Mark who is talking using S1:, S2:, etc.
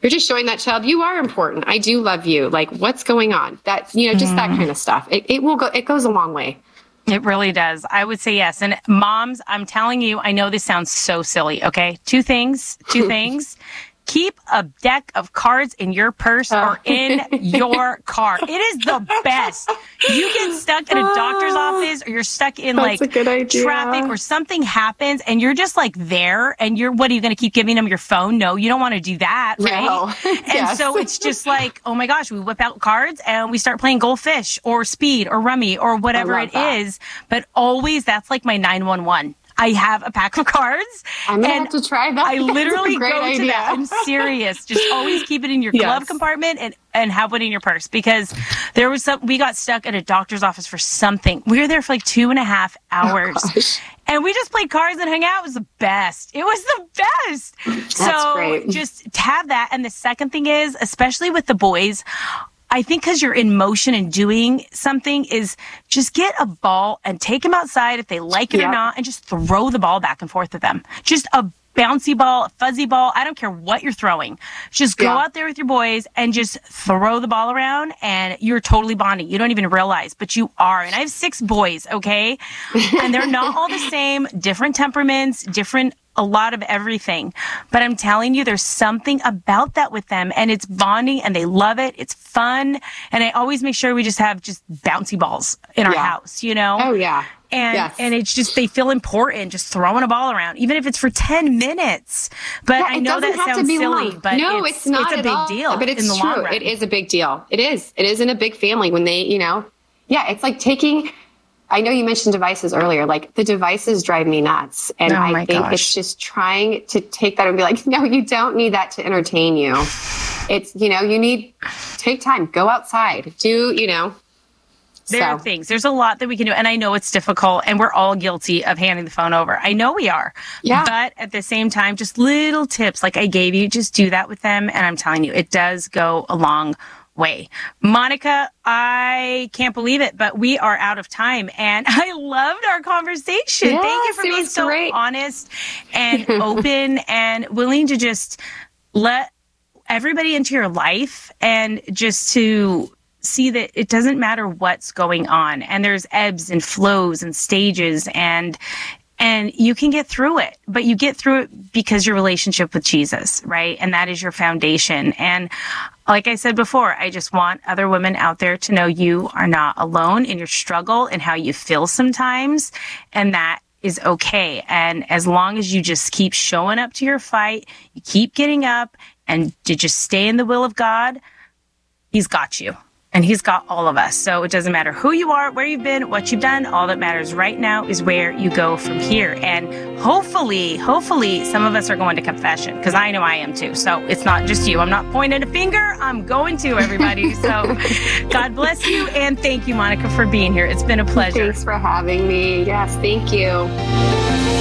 S1: you're just showing that child you are important. I do love you. Like, what's going on? That, just that kind of stuff. It goes a long way.
S2: It really does. I would say yes. And moms, I'm telling you, I know this sounds so silly. Okay. Two things. Keep a deck of cards in your purse or in your car. It is the best. You get stuck in a doctor's office or you're stuck in traffic or something happens and you're just like there and what are you going to keep giving them your phone? No, you don't want to do that. Right. No. And so it's just like, oh my gosh, we whip out cards and we start playing Goldfish or Speed or Rummy or whatever it is. But always that's like my 911. I have a pack of cards.
S1: I'm going to have to try that.
S2: I literally go to that. I'm serious. Just always keep it in your glove compartment and have it in your purse because we got stuck at a doctor's office for something. We were there for like 2.5 hours. And we just played cards and hung out. It was the best. It was the best.
S1: That's great.
S2: Just have that. And the second thing is, especially with the boys, I think because you're in motion and doing something is just get a ball and take them outside if they like it or not and just throw the ball back and forth with them. Just a bouncy ball, a fuzzy ball. I don't care what you're throwing. Just go out there with your boys and just throw the ball around and you're totally bonding. You don't even realize, but you are. And I have 6 boys, okay? And they're not all the same, different temperaments, a lot of everything. But I'm telling you, there's something about that with them and it's bonding and they love it. It's fun. And I always make sure we just have bouncy balls in our house,
S1: Oh, yeah.
S2: And it's just, they feel important, just throwing a ball around, even if it's for 10 minutes. But I know that sounds silly,
S1: long.
S2: But
S1: no, it's not
S2: it's a big deal.
S1: But it's
S2: in the
S1: true.
S2: long run.
S1: It is a big deal. It is in a big family when they, it's like I know you mentioned devices earlier, like the devices drive me nuts. And I think it's just trying to take that and be like, no, you don't need that to entertain you. It's, take time, go outside,
S2: There are things. There's a lot that we can do. And I know it's difficult and we're all guilty of handing the phone over. I know we are. Yeah. But at the same time, just little tips like I gave you, just do that with them. And I'm telling you, it does go a long way. Monica, I can't believe it, but we are out of time. And I loved our conversation.
S1: Yes,
S2: thank you for being so honest and open and willing to just let everybody into your life and just to see that it doesn't matter what's going on. And there's ebbs and flows and stages and you can get through it, but you get through it because your relationship with Jesus, right? And that is your foundation. And like I said before, I just want other women out there to know you are not alone in your struggle and how you feel sometimes. And that is okay. And as long as you just keep showing up to your fight, you keep getting up and to just stay in the will of God, He's got you. And He's got all of us. So it doesn't matter who you are, where you've been, what you've done. All that matters right now is where you go from here. And hopefully some of us are going to confession because I know I am too. So it's not just you. I'm not pointing a finger. I'm going to, everybody. So God bless you. And thank you, Monica, for being here. It's been a pleasure.
S1: Thanks for having me. Yes, thank you.